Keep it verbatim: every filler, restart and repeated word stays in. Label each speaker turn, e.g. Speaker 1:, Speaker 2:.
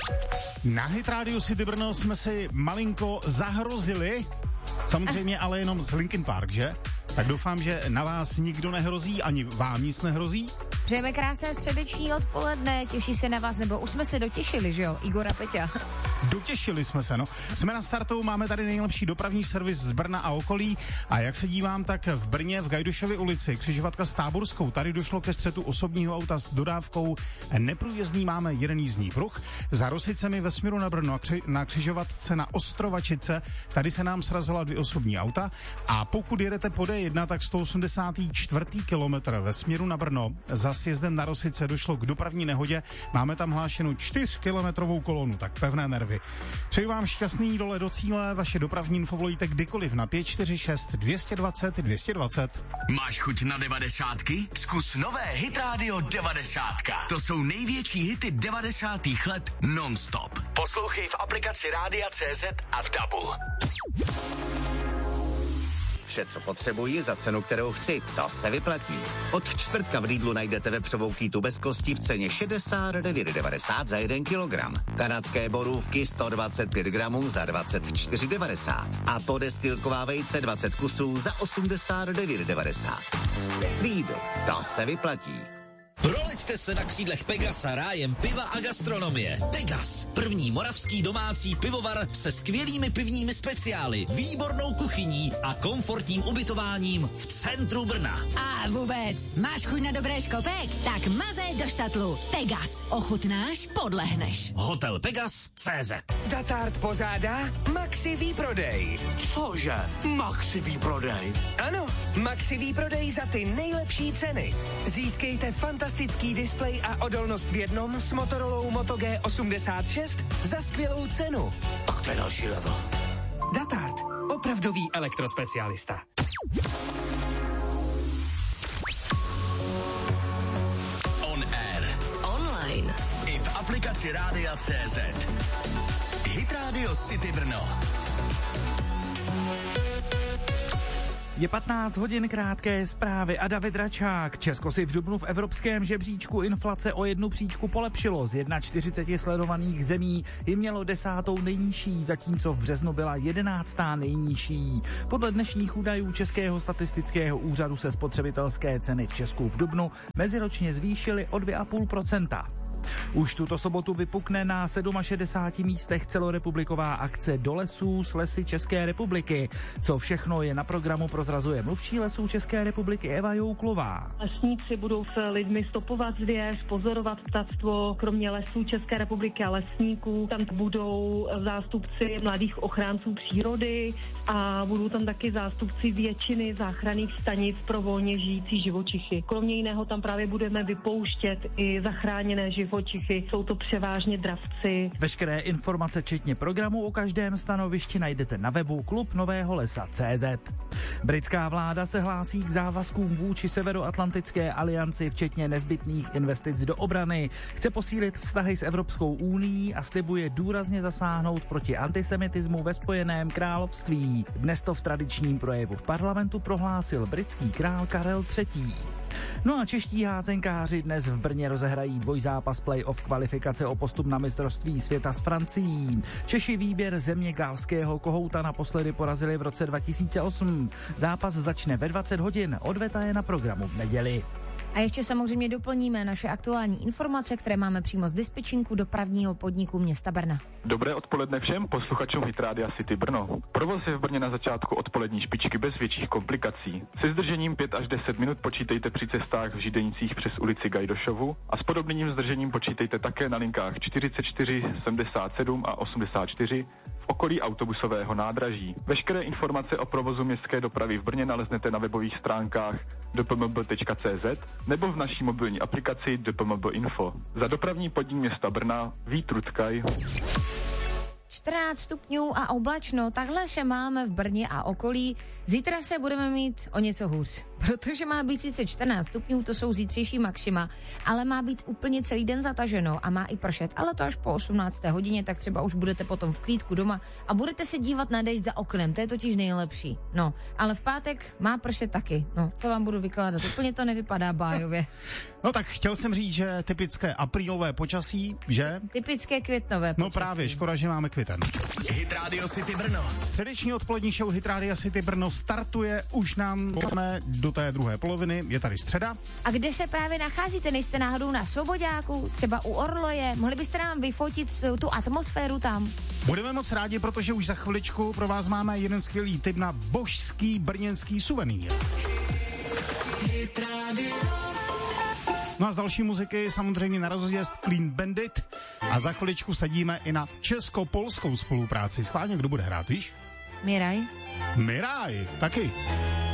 Speaker 1: Na Hit Radio City Brno jsme si malinko zahrozili, samozřejmě ale jenom z Linkin Park, že? Tak doufám, že na vás nikdo nehrozí, ani vám nic nehrozí.
Speaker 2: Přejeme krásné středeční odpoledne, těší se na vás, nebo už jsme se dotěšili, že jo, Igor a Peťa.
Speaker 1: Dotěšili jsme se, no. Jsme na startu, máme tady nejlepší dopravní servis z Brna a okolí a jak se dívám, tak v Brně v Gajdošově ulici, křižovatka s Táborskou, tady došlo ke střetu osobního auta s dodávkou. Neprůjezdný máme jeden jízdní pruh. Za Rosicemi ve směru na Brno na křižovatce na Ostrovačice, tady se nám srazila dvě osobní auta a pokud jedete po D jedna, tak sto osmdesátý čtvrtý kilometr ve směru na Brno za sjezdem na Rosice došlo k dopravní nehodě. Máme tam hlášenou čtyřkilometrovou kolonu, tak pevné nervy. Přeji vám šťastný dole do cíle, vaše dopravní info volíte kdykoliv na pět čtyři šest dvě dvacet dvě dvacet.
Speaker 3: Máš chuť na devadesátky? Zkus nové Hit Radio devadesátka. To jsou největší hity devadesátých let non-stop. Poslouchej v aplikaci Rádia C Z a v dabu.
Speaker 4: Vše, co potřebuji za cenu, kterou chci, to se vyplatí. Od čtvrtka v Lidlu najdete vepřovou kýtu bez kosti v ceně šedesát devět devadesát za jeden kilogram. Kanadské borůvky sto dvacet pět gramů za dvacet čtyři devadesát. A podestýlková vejce dvacet kusů za osmdesát devět devadesát. Lidl, to se vyplatí.
Speaker 5: Proleďte se na křídlech Pegasa rájem piva a gastronomie. Pegas, první moravský domácí pivovar se skvělými pivními speciály, výbornou kuchyní a komfortním ubytováním v centru Brna.
Speaker 6: A vůbec, máš chuť na dobré škopek? Tak mazej do štatlu. Pegas, ochutnáš, podlehneš.
Speaker 5: Hotel Pegas C Z.
Speaker 7: Datard pořádá Maxi výprodej.
Speaker 3: Cože? Maxi výprodej?
Speaker 7: Ano, Maxi výprodej za ty nejlepší ceny. Získejte fantastický displej a odolnost v jednom s Motorolou Moto G osmdesát šest za skvělou cenu.
Speaker 3: Tak to je další level.
Speaker 7: Datard, opravdový elektrospecialista.
Speaker 3: On air.
Speaker 6: Online.
Speaker 3: I v aplikaci Rádia C Z. Hit Radio City Brno.
Speaker 8: Je patnáct hodin, krátké zprávy a David Račák. Česko si v dubnu v evropském žebříčku inflace o jednu příčku polepšilo. Z čtyřicet jedna sledovaných zemí ji mělo desátou nejnižší, zatímco v březnu byla jedenáctá nejnižší. Podle dnešních údajů Českého statistického úřadu se spotřebitelské ceny v Česku v dubnu meziročně zvýšily o dvě celá pět procenta. Už tuto sobotu vypukne na šedesáti sedmi místech celorepubliková akce Do lesů s lesy České republiky. Co všechno je na programu, prozrazuje mluvčí Lesů České republiky Eva Jouklová.
Speaker 9: Lesníci budou s lidmi stopovat zvěř, pozorovat ptactvo, kromě Lesů České republiky a lesníků. Tam budou zástupci mladých ochránců přírody a budou tam taky zástupci většiny záchranných stanic pro volně žijící živočichy. Kromě jiného tam právě budeme vypouštět i zachráněné živočichy. Jsou to převážně dravci.
Speaker 8: Veškeré informace, včetně programu o každém stanovišti, najdete na webu klub nového lesa tečka cé zet. Britská vláda se hlásí k závazkům vůči Severoatlantické alianci, včetně nezbytných investic do obrany. Chce posílit vztahy s Evropskou unií a slibuje důrazně zasáhnout proti antisemitismu ve Spojeném království. Dnes to v tradičním projevu v parlamentu prohlásil britský král Karel třetí. No a čeští házenkáři dnes v Brně rozehrají dvojzápas play-off kvalifikace o postup na mistrovství světa s Francií. Češi výběr země galského kohouta naposledy porazili v roce dva tisíce osm. Zápas začne ve dvacet hodin, odveta je na programu v neděli.
Speaker 2: A ještě samozřejmě doplníme naše aktuální informace, které máme přímo z dispečinku dopravního podniku města Brna.
Speaker 10: Dobré odpoledne všem posluchačům Hit Rádia City Brno. Provoz je v Brně na začátku odpolední špičky bez větších komplikací. Se zdržením pět až deset minut počítejte při cestách v Židenicích přes ulici Gajdošovu a s podobným zdržením počítejte také na linkách čtyřicet čtyři, sedmdesát sedm a osmdesát čtyři v okolí autobusového nádraží. Veškeré informace o provozu městské dopravy v Brně naleznete na webových stránkách d p m b tečka cé zet nebo v naší mobilní aplikaci D P M B Info. Za dopravní podnik města Brna Vít Rutkaj.
Speaker 2: čtrnáct stupňů a oblačno, takhle se máme v Brně a okolí. Zítra se budeme mít o něco hůř. protože má být sice čtrnáct stupňů, to jsou zítřejší maxima, ale má být úplně celý den zataženo a má i pršet, ale to až po osmnácté hodině, tak třeba už budete potom v klídku doma a budete se dívat na déšť za oknem, to je totiž nejlepší. No, ale v pátek má pršet taky. No, co vám budu vykládat, úplně to nevypadá bájově.
Speaker 1: No tak chtěl jsem říct, že typické aprílové počasí, že?
Speaker 2: Typické květnové počasí.
Speaker 1: No právě, škoda, že máme květen.
Speaker 3: Hit Radio City Brno.
Speaker 1: Středeční odpolední show Hit Radio City Brno startuje, už nám máme do té druhé poloviny, je tady středa.
Speaker 2: A kde se právě nacházíte? Nejste náhodou na Svoboďáku, třeba u Orloje? Mohli byste nám vyfotit tu atmosféru tam?
Speaker 1: Budeme moc rádi, protože už za chviličku pro vás máme jeden skvělý tip na božský brněnský suvenýr.
Speaker 3: Hit Radio.
Speaker 1: No a z další muziky samozřejmě na rozjezd Clean Bandit a za chviličku sadíme i na česko-polskou spolupráci. Schválně, kdo bude hrát, víš?
Speaker 2: Miraj.
Speaker 1: Miraj, taky.